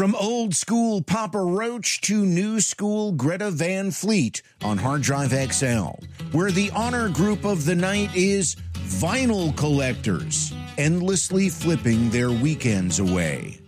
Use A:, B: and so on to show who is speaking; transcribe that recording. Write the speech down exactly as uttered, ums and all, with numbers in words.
A: From old school Papa Roach to new school Greta Van Fleet on Hard Drive X L, where the honor group of the night is vinyl collectors, endlessly flipping their weekends away.